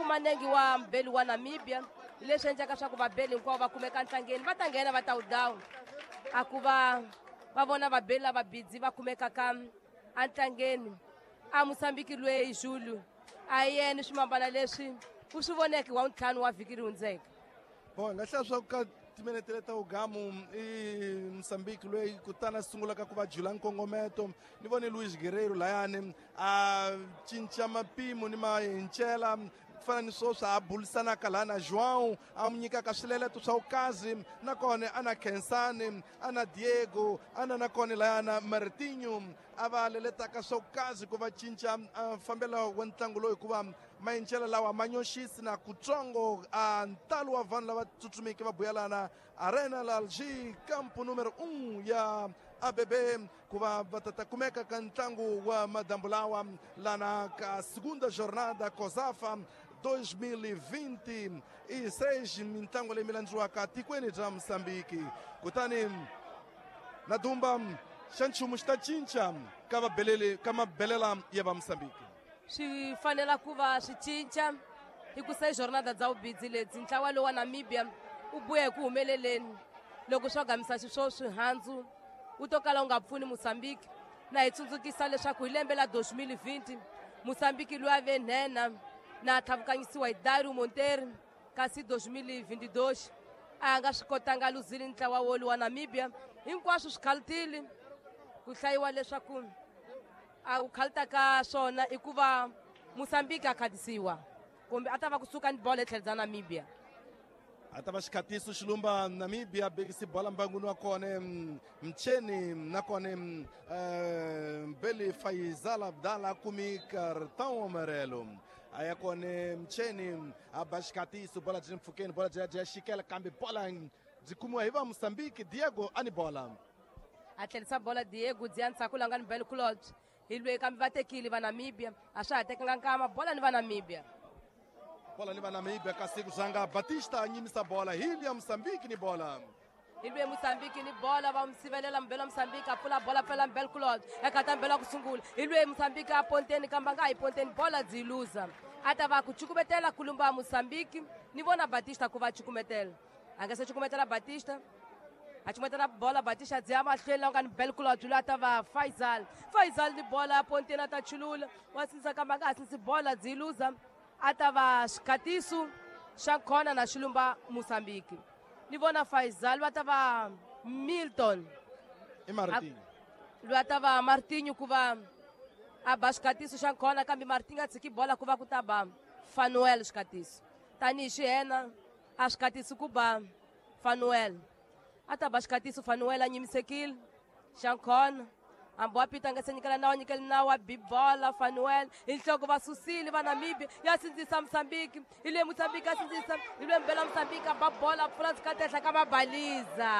manengi wa mbeli wa Namibia leswi endlaka swa ku vabeli hinkwavo va kumeka ntlangeni va ta nghena va ta wu down a ku va vona vabeli lava bidzi va kumekaka entlangeni a Musambiki lweyi Zulu a yena swimambana leswi u swi voneke wa ntlhanu wa vhiki ri hundzeke nga hlaya swa ka timinete leta ugamu i Musambiki lweyi kutana sungulaka ku va jula nkongometo ni vone Luis Guerreiro layani a cinca mapimo ni mahincela fana ni swoswo a burisanaka laha na João a n'wi nyikaka swileleto swa ukazi nakona ana Khensani ana Diego ana nakona layana Martinho a va leletaka swa ukazi ku va cinca fambela wa ntlangu lowu hikuva mahincela lawa manyoxisi na kutsongo a ntalo wa vanhu lava tsutsumiki va buyelana Arena Lalji campo número 1 ya ABB ku va va ta kumeka ka ntlangu wa madambu lawa lana ka segunda jornada COSAFA 2026 mitlangu leyi milandziwaka tikweni bya Mosambiki kutani na dumba xa nchumu xi ta cinca ka mabelela ya va Mosambiki swi fanela ku va swi cinca hikusa jornada dza vubidzi lebyi ntlawa lowu wa Namibia u buye hi ku humeleleni loko swo gamisa swo swihandzu u to kala u nga pfuni Mosambiki na hi tsundzukisa leswaku hi lembe la 2020 Mosambiki loyi a ve nhena na tlhavukanyisiwa hi Dario Monteiro kasi 2022 a nga swi kotanga luzini ntlawa wolu wa Namibia hinkwaswo swi khalitile ku hlayiwa leswaku a u khalita ka swona i ku va Mosambiki a khatisiwa kumbe a ta va kusuka ni bola etlhelo bya Namibia a ta va xikhatiso xilumba Namibia bekisi bola mbanguni wa kona mcheni nakona Mbeli Faisal Abdallah kumi cartão amarelo a ya kona mcheni a ba xikhatiso bola byi mpfhukeni bola byi ya xikela kambe bola byi kumiwa hi va Mosambiki Diego ani bola a tlherisa bola Diego Dziantsako langa ni Mbeli Claude hi lweyi kambe va tekile va Namibia a swa ha tekanga nkama bola ni va Namibia bola ni va Namibia kasi ku zanga Batista a nyimisa bola hili ya Mosambiki ni bola hi lweyi Mosambiki ni bola va n'wi sivelela mbelo Mosambiki a pfula bola phela Mbeli Claude eka ta mbelo ku sungula hi lweyi Mosambiki a ponteni kambe a nga hi ponteni bola byi luza a ta va ku cukumetela ku lumba Mosambiki ni vona Batista ku va cukumetela a nga se cukumetela Batista a cukumetela bola Batista byi ya mahlweni la nga ni Mbeli Claude loyi a ta va Faisal ni bola a ponteni a ta chulula wa sinisa kambe a nga ha sinisi bola byi luza a ta va xikhatiso xa khona na xilumba Mosambiki ni vona Faisal va ta va Milton i Martinho loyi a ta va Martinho ku va a ba xikhatiso xa khona kambe Martinho a tshiki bola ku va ku ta ba Fanuel xikhatiso tanihi xihena a xikhatiso ku ba Fanuel a ta ba xikhatiso Fanuel a nyimisekile xa khona ambo apita nga se nyikela nawu wa bibola Fanuel hi nhloko va susile va Namibia ya sindzisa Mosambiki hi le Mosambiki a sindzisa hi le mbela Mosambiki a ba bola pfula tshikatehla ka mabaliza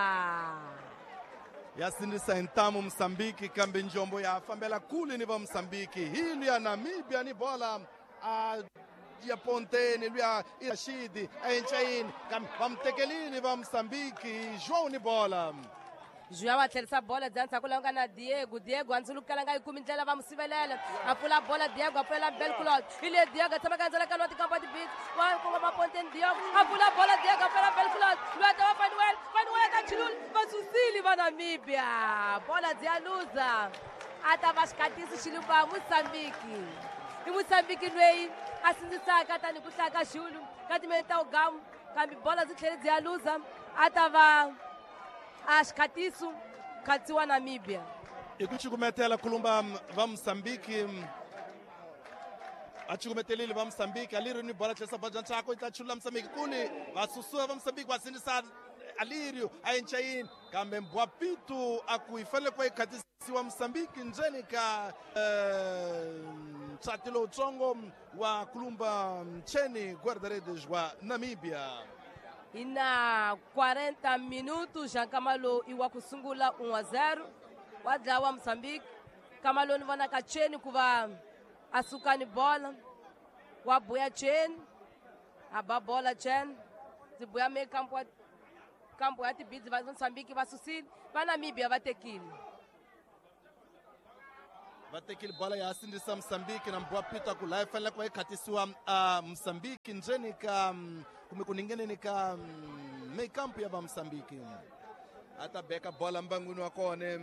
ya sindzisa hi ntamu Mosambiki kambe njombo ya fambela kule ni va Mosambiki hili ya Namibia ni bola a ya ponteni luya Rashidi a enchaini kambe va mtekelini va Mosambiki João ni bola João a tlherisa bola Dziantsako langa na Diego a ndzulukela nga yi kumi ndlela va n'wi sivelela a pfula bola Diego a pfulela Mbeli Claude hi le Diego a tshama ka ndzela ka lwa tikampa tibitsi wa ku nga maponteni Diego a pfula bola Diego a pfulela Mbeli Claude loyi a ta va Fanuel a ta chulula va susile va Namibia bola byi ya luza a ta va xikhatiso xilumba Mosambiki i Mosambiki lweyi a sindzisaka tani ku hlaya ka xulu ka timinete ta ugamu kambe bola byi tlhele byi ya luza a ta va a xikhatiso khatsiwa Namibia i ku cukumetela ku lumba va Mosambiki a cukumetelile va Mosambiki Alirio ni bola tlherisa bola Dziantsako i ta chulula Mosambiki kule va susua va Mosambiki va sindzisa Alirio a enchaini kambe Mbwapitu a ku hi fanele ku va yi khatisiwa Mosambiki ndzeni ka nsati lowutsongo wa kulumba mcheni guarda-redes wa Namibia hi na 40 minutos já Kamalo i wa ku sungula 1-0 wa dlawa Mosambiki Kamalo ni vona ka Cheni ku va a suka ni bola wa buya Cheni a ba bola Cheni byi buya me kampo ya tibidzi va Mosambiki va susile va Namibia va tekile va tekile bola ya sindisa Msambiki na mbwa pita kula fanele kwa ikhatisiwa Msambiki njeni ka kumbe kuningeneni ka make-up ya va Msambiki atabeka bola mbangwini wa kone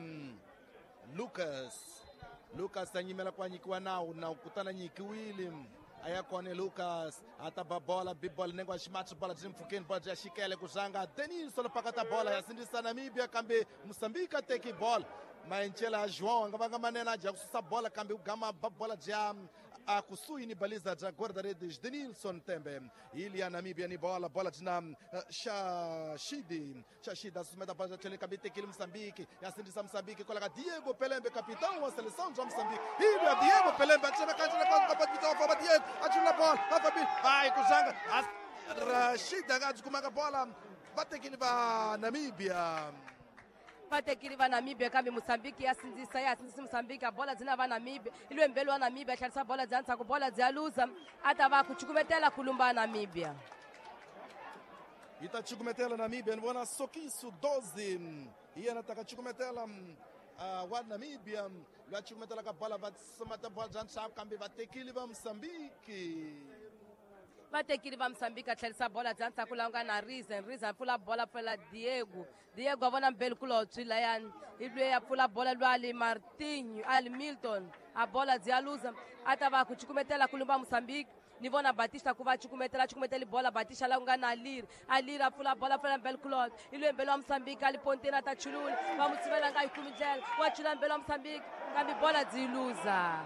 Lucas tanyimela kwa nyikiwa na ukutana nyikiwili aya kone Lucas ataba bola bibol nengwa shimatch bola jimfukeni bola ya shikele kuzanga Denilson pakata bola ya sindisa Namibia kambe Msambika teki bola maenchela João ngavanga manena ja kususa bola kambe ugama bola ja kusui ni baliza ja guarda-redes Denilson tembe ili ya Namibia ni bola tina Shashidi asumeta bola tele kambe teki Msambiki ya sindisa Msambiki kola Diego Pelembe capitão wa seleção de Msambiki ili ya Diego Pelembe achana kanjana kwa kapitão fa Diego achuna bola afabi vai kuzanga Rashid agajukumaka bola batekili va Namibia vatekili va Namibia kambe Msambiki yasinzisa Msambiki a bola dzina va Namibia ilwe mbelo wa Namibia athalisa bola dzantsako bola dziyaluza atava kuchukumetela kulumba Namibia itachukumetela Namibia nivona Sokisu 12 iye anataka chukumetela wa Namibia lwachukumetela ka bola vasamata bola dzantsako kambe vatekili va Msambiki vatekili va Msambiki athalisa bola dzantsako langa na Rizen pfula bola pfela Diego avona mbelu kulotwi layani ilwe ya pfula bola lwali Martinho ali Milton a bola dziyaluza atava kuchukumetela kulumba Msambiki nivona Batista kuva chukumetela bola Batista langa na Alir a pfula bola pfela mbelu kulot ilwe mbelu wa Msambiki ali Pontena atachulula va mutsivela nga ikumijela wachula mbelu wa Msambiki kambe bola dziluza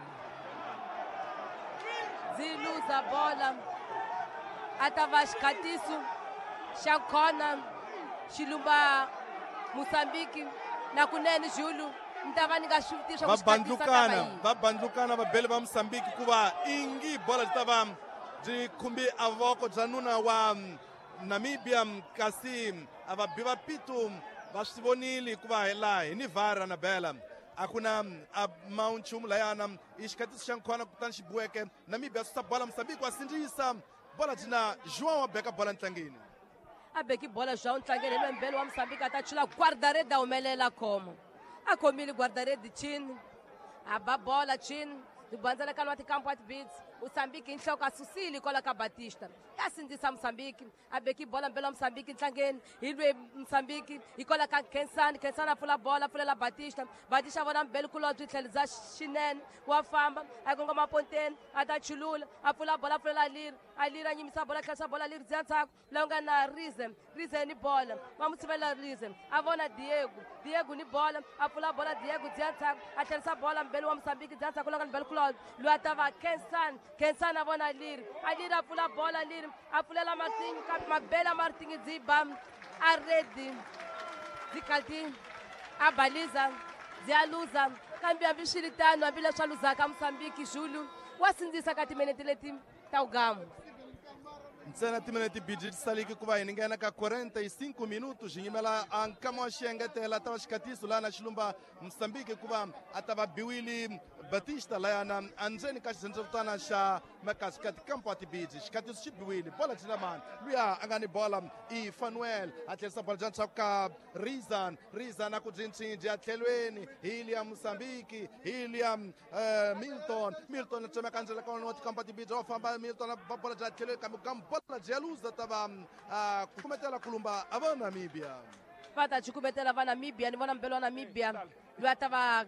bola atava xikatiso xa khona xilumba Msambiki na kunene Julu ntava ni nga xivutiso va bandlukana vabeli va Msambiki kuva ingi bola zitava byi khumbi avoko bya nuna wa Namibia kasi avabi va pitu va swi vonile kuva laha hi ni vara na bela a ku na manchumu layana i xikatiso xa nkhwana kutani xi buweke Namibia susa bola Msambiki wa sindzisa bola dzina João abeka bola ntlangeni abeki bola João ntlangeni ilwe mbelo wa Msambiki atachula guarda-rede aumelela khomo a khomile guarda-rede chini aba bola chini libanzela ka lwati campo at beats Msambiki inhloko asusile kola ka Batista yasindzisa Msambiki abeki bola mbelo wa Msambiki ntlangeni ilwe Msambiki ikola ka Kensani apfula bola apfulela Batista vona mbelo kulobyi tlheliza xinene wa famba akongoma Ponteni atachulula apfula bola apfulela Alir anyimisa bola tlhelisa bola Alir dziyantsako laha nga na Rizen ni bola va mutsivela Rizen avona Diego ni bola apfula bola Diego dziyantsako atlhelisa bola mbelo wa Msambiki dziyantsako laha nga mbelo kulobyi lwa atava Kensani avona Alir apfula bola apfulela Martinho kambe mabela Martinho dziba aredi dzikhalti abaliza dziyaluza kambe hambi swilitano hambileswi a luzaka Msambiki Julu wa sindzisa ka timinete leti ta ugamu ntsena timinete bidji tisaliki kuva hi ningena ka 45 minutos hi yimela a nkama wa xiyengetela a tava xikatiso laha na xilumba Msambiki kuva a tava biwili Batista layana andzeni ka xidzendzevutana xa makasi ka tikampo a tibidji xikatiso xi biwile bola jinamani luya a nga ni bola i Fanuel a tlherisa bola jantswaku ka Rizan a ku dzincinji a tlhelweni hili ya Msambiki hili ya Milton a tsemeka andzela ka wa tikampo a tibidji wa famba Milton a bola bya tlhelweni kambe bola dziyaluza tava kumetela kulumba a va Namibia fata chukumetela va Namibia ni vona mbelo wa Namibia lwa tava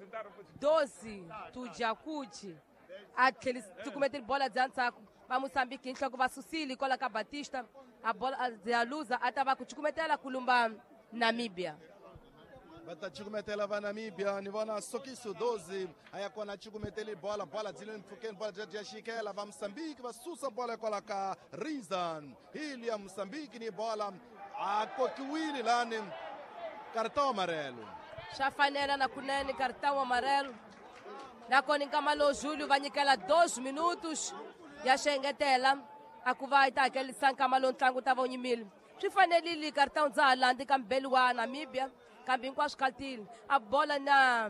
12 tujakuchi a chukumetela bola dziyantsako va Msambiki inhloko va susile kola ka Batista a bola dziyaluza a tava kuchukumetela kulumba Namibia va chukumetela va Namibia ni vona Sokiso 12 aya kona chukumeteli bola dzile mfukeni bola ya xikela va Msambiki va susa bola kola ka Rizan hili ya Msambiki ni bola a kokiwile lani cartão amarelo xa fanela na kunene cartão amarelo nakona nkamalo Júlio va nyikela 2 minutos ya xengetela a ku va ta hakelisa nkamalo ntlangu ta va nyimile swi fanelile cartão dza halandi ka mbeli wa Namibia kambe hinkwaswo khaltile a bola na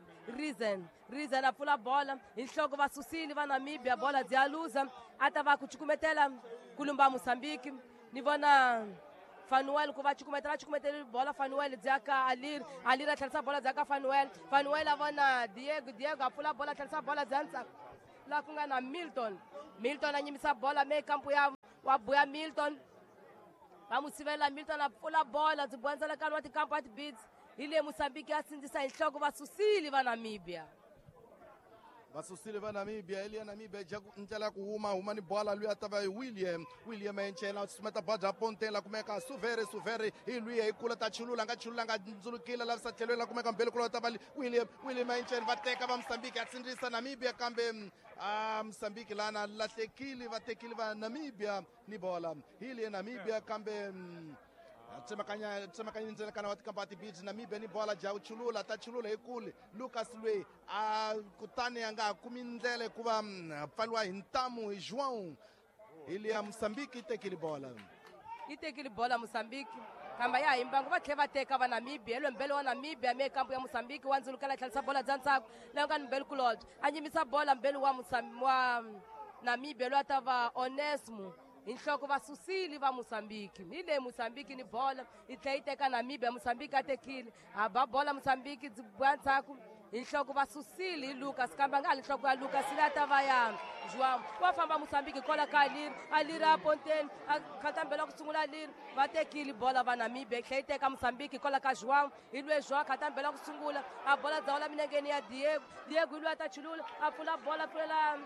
Rizen a pfula bola inhloko va susile va Namibia bola dziyaluza a ta va ku cukumetela kulumba Msambiki ni vona Fanuel ku va cukumetela bola Fanuel dzaka Alir a tlherisa bola dzaka Fanuel a vona Diego a pfula bola tlherisa bola dzantsa la ku nga na Milton a nyimisa bola me kampu ya wa buya Milton va mu sivela Milton a pfula bola byi bondzela ka wa tikampu at beats ile Mozambique ya sindzisa hi nhloko va susili va Namibia vasusile va Namibia ile ya Namibia ndlela ku huma ni bola lui atava William enchela usumeta badja ponte la kumeka Suvere hi lui hi kula ta chulula nga ndzulukile la sa tlhelweni la kumeka mbele kula tava William enchela va teka va Mozambique ya sindzisa Namibia kambe Mozambique lana lahlekile vatekile va Namibia ni bola ile ya Namibia kambe tsemakanya ndzela kana wa tikampu ati beach Namibia ni bola ja uchulula ta chulula hi kule Lucas Lwe kutani anga kumi ndlela kuva pfaliwa hi ntamu hi João ile ya Mozambique itekile bola Mozambique kamba ya himbangu va tlhe va teka va Namibia lo mbele wa Namibia me kampu ya Mozambique wa ndzulukela tlhelisa bola dzantsako leyo ka mbele kulot a nyimisa bola mbele wa Namibia lo atava Onesmo inhloko va susili va Mozambique ile Mozambique ni bola itlhe iteka Namibia Mozambique atekile aba bola Mozambique dzibwantsako inhloko va susili Lucas kamba nga inhloko ya Lucas la tava ya João wa famba Mozambique kola ka Alir a Ponten khatambela ku sungula Alir va tekile bola va Namibia itlhe iteka Mozambique kola ka João ilwe João khatambela ku sungula a bola dzawula minengeni ya Diego ilwe ata chulula a pfula bola pfulela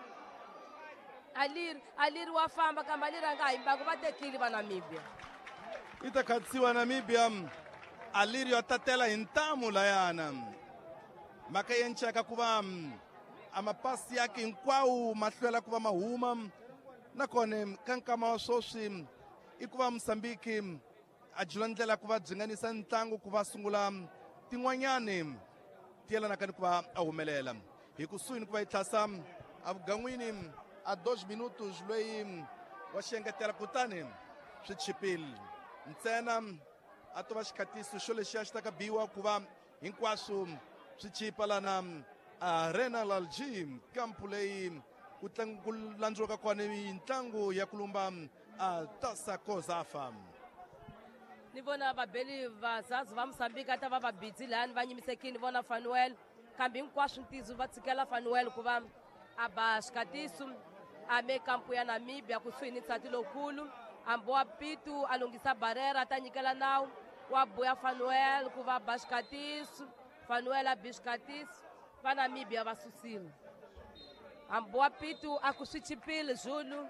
Alir wa famba kamba Alir anga himbangu va tekile va Namibia ita khatsiwa Namibia Alir yo tatela hi ntamu layana maka yencheka kuva amapasi yake hinkwawo mahlwela kuva mahuma nakone ka nkama wa swoswi i kuva Mozambique a jula ndlela kuva dzinganisa ntlangu kuva sungula tin'wanyani tiyelanaka ni kuva a humelela hi kusuhi ni kuva yi tlhasa avugan'wini a 2 minutos loyi wa xengetela kutani swi chipile ntsena a to va xikhatiso xo lexiya xi ta ka biwa kuva hinkwaswo swi chipa lana Renal Algi kampu leyi ku landzuriwaka kona ntlangu ya ku lumba Taça COSAFA ni vona vabeli va Zazu va Mozambique ata va busy lani va nyimisekile vona Fanuel kambe hinkwaswo ntizo va tshikela Fanuel ku va a ba xikatiso a me kampu ya Namibia kusuhi ni nsati lokulu amboa Pitu a lunghisa barera ta nyikela nawu wa buya Fanuel ku va ba xikatiso Fanuel a biscatiso va Namibia va susile amboa Pitu a ku swi chipile Zulu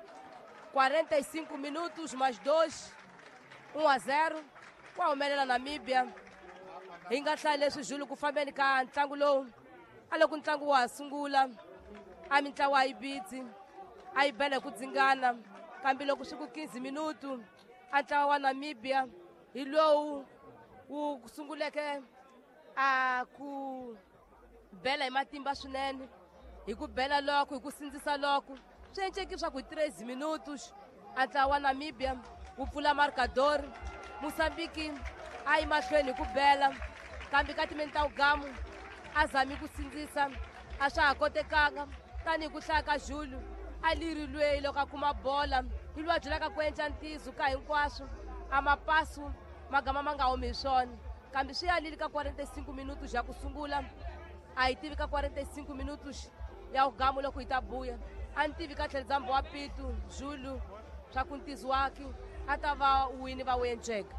45 minutos mais 2 1-0 wa humelela Namibia hi nga hlaya leswi Zulu ku fambeni ka ntlangu lowu a loko ntlangu wa sungula a mitlawa a yi bitsi a yi bela ku dzingana kambe loko swi ku 15 minutu a ntlawa wa Namibia hi lowu wu sunguleke a ku bela hi matimba swinene hi ku bela loko hi ku sindzisa loko swi enceki swa ku 13 minutos a ntlawa wa Namibia wu pfula marcador Mozambique a yi mahlweni hi ku bela kambe ka timinete ta ugamu a zami ku sindzisa a swa ha kotekanga tanihi ku hlaya ka Zulu a lirilweyi loko a kuma bola hi lwa byelaka ku endla ntizo ka hinkwaswo a mapasu magama ma nga humi hi swona kambe swi alile ka 45 minutos ya ku sungula a hi tivi ka 45 minutos ya ugamu loko hi ta buya a ni tivi ka tlheledzambo wa Pitu Zulu swa ku ntizo wake a ta va wini va wenjeka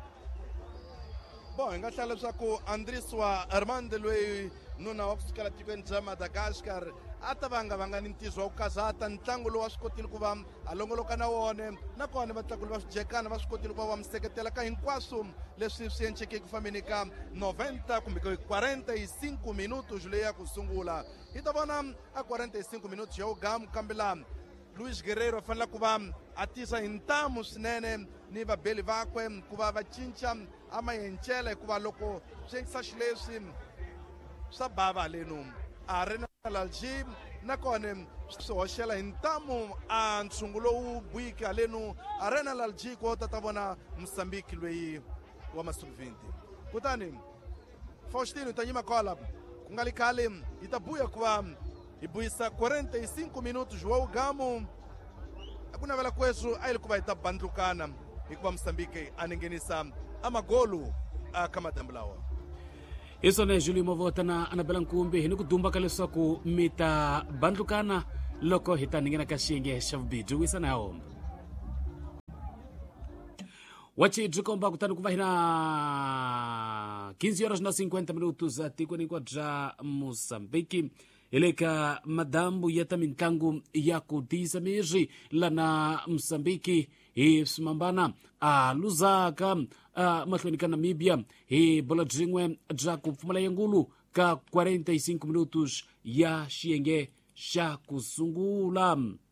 hi nga hlaya leswaku Andriswa Armando loyi nuna wa kusukela tikweni bya Madagascar a ta vanga ni ntizo wa ku kazata ntlangu lowu wa swi kotile ku va a longoloka na wona nakona vatlakuli va swijekana va swi kotile ku va mi seketela ka hinkwaswo leswi swi enceke ku fambeni ka 90 kumbe 45 minutos leyi ya ku sungula hi ta vona a 45 minutos ya ugamu kambe laha Luis Guerreiro a fanele ku va a tisa hi ntamu swinene ni vabeli vakwe ku va va cinca a mayencela hikuva loko swi endlisa xileswi swa bava haleno a Renal Algi nakona swi hoxela hi ntamu a ntshungu lowu buyike haleno a Renal Algi ku ta vona Mozambique loyi wa masiku 20 kutani Faustino ta nyima kwala ku nga likhale hi ta buya ku va hi buyisa 45 minutos wa ugamu a ku navela kweswo a yi li ku va hi ta bandlukana hikuva Moçambique aninghenisa amagolu ka madambu lawa. Isso né, Júlio Movota na Anabela Nkumbi, ni kudumba ka leswaku mita bandlukana loko hita ningena ka xiyenge xa vubidyu wisa na homba. Wachidri komba kutani kuva hina 15 horas na 50 minutos atikweni kwa dra Moçambique. Eleka madambu yata mintangu ya kutisa miri lana Moçambique simambana a Lusaka mahlweni ka Namíbia bola dringwe dra kupfumala yengulu ka 45 minutos ya xiyenge xa kusungula.